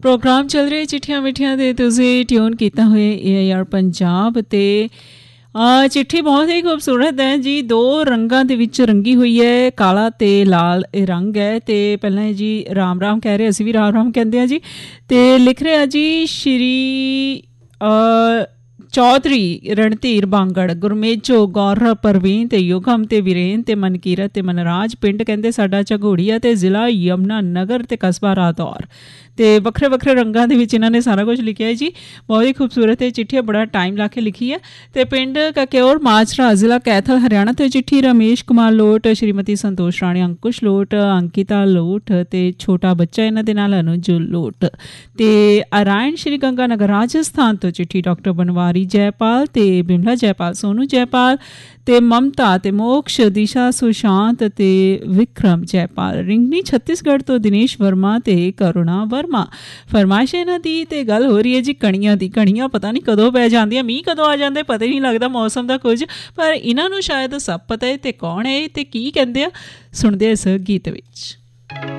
Programme ਚੱਲ ਰਿਹਾ ਚਿੱਠੀਆਂ ਮਿੱਠੀਆਂ ਦੇ ਤੁਸੀਂ ਟਿਊਨ ਕੀਤਾ ਹੋਇਆ AIR ਪੰਜਾਬ ਅਤੇ ਚਿੱਠੀ ਬਹੁਤ ਹੀ ਖੂਬਸੂਰਤ ਹੈ ਜੀ। ਦੋ ਰੰਗਾਂ ਦੇ ਵਿੱਚ ਰੰਗੀ ਹੋਈ ਹੈ, ਕਾਲਾ ਅਤੇ ਲਾਲ ਇਹ ਰੰਗ ਹੈ। ਅਤੇ ਪਹਿਲਾਂ ਜੀ ਰਾਮ ਰਾਮ ਕਹਿ ਰਹੇ, ਅਸੀਂ ਵੀ ਰਾਮ ਰਾਮ ਕਹਿੰਦੇ ਹਾਂ ਜੀ। ਅਤੇ ਲਿਖ ਰਿਹਾ ਜੀ ਸ਼੍ਰੀ ਚੌਧਰੀ ਰਣਧੀਰ ਬਾਂਗੜ, ਗੁਰਮੇਜੋ, ਗੌਰਵ, ਪ੍ਰਵੀਨ ਅਤੇ ਯੁਗਮ ਅਤੇ ਵੀਰੇਨ ਅਤੇ ਮਨਕੀਰਤ ਅਤੇ ਮਨਰਾਜ। ਪਿੰਡ ਕਹਿੰਦੇ ਸਾਡਾ ਝਗੋੜੀਆ ਅਤੇ ਜ਼ਿਲ੍ਹਾ ਯਮੁਨਾ ਨਗਰ ਅਤੇ ਕਸਬਾ ਰਾਦੌਰ। ਅਤੇ ਵੱਖਰੇ ਵੱਖਰੇ ਰੰਗਾਂ ਦੇ ਵਿੱਚ ਇਹਨਾਂ ਨੇ ਸਾਰਾ ਕੁਝ ਲਿਖਿਆ ਹੈ ਜੀ। ਬਹੁਤ ਹੀ ਖੂਬਸੂਰਤ ਇਹ ਚਿੱਠੀ, ਬੜਾ ਟਾਈਮ ਲਾ ਕੇ ਲਿਖੀ ਹੈ। ਅਤੇ ਪਿੰਡ ਕਕਿਓਰ ਮਾਜਰਾ, ਜ਼ਿਲ੍ਹਾ ਕੈਥਲ, ਹਰਿਆਣਾ ਤੋਂ ਚਿੱਠੀ ਰਮੇਸ਼ ਕੁਮਾਰ ਲੋਟ, ਸ਼੍ਰੀਮਤੀ ਸੰਤੋਸ਼ ਰਾਣੀ, ਅੰਕੁਸ਼ ਲੋਟ, ਅੰਕਿਤਾ ਲੋਟ ਅਤੇ ਛੋਟਾ ਬੱਚਾ ਇਹਨਾਂ ਦੇ ਨਾਲ ਅਨੁਜ ਲੋਟ। ਅਤੇ ਅਰਾਇਣ ਸ਼੍ਰੀ ਗੰਗਾ ਨਗਰ ਰਾਜਸਥਾਨ ਤੋਂ ਚਿੱਠੀ ਡਾਕਟਰ ਬਨਵਾਰੀ ਜੈਪਾਲ ਅਤੇ ਬਿਮਲਾ ਜੈਪਾਲ, ਸੋਨੂ ਜੈਪਾਲ ਅਤੇ ਮਮਤਾ ਅਤੇ ਮੋਕਸ਼, ਦਿਸ਼ਾ, ਸੁਸ਼ਾਂਤ ਅਤੇ ਵਿਕਰਮ ਜੈਪਾਲ। ਰਿੰਗਨੀ ਛੱਤੀਸਗੜ੍ਹ ਤੋਂ ਦਿਨੇਸ਼ ਵਰਮਾ ਅਤੇ ਕਰੁਣਾ ਵਰਮਾ। ਫਰਮਾਇਸ਼ ਇਹਨਾਂ ਦੀ ਅਤੇ ਗੱਲ ਹੋ ਰਹੀ ਹੈ ਜੀ ਕਣੀਆਂ ਦੀ। ਕਣੀਆਂ ਪਤਾ ਨਹੀਂ ਕਦੋਂ ਪੈ ਜਾਂਦੀਆਂ, ਮੀਂਹ ਕਦੋਂ ਆ ਜਾਂਦਾ ਪਤਾ ਹੀ ਨਹੀਂ ਲੱਗਦਾ ਮੌਸਮ ਦਾ ਕੁਝ, ਪਰ ਇਹਨਾਂ ਨੂੰ ਸ਼ਾਇਦ ਸਭ ਪਤਾ ਹੈ। ਅਤੇ ਕੌਣ ਹੈ ਅਤੇ ਕੀ ਕਹਿੰਦੇ ਆ, ਸੁਣਦੇ ਇਸ ਗੀਤ ਵਿੱਚ।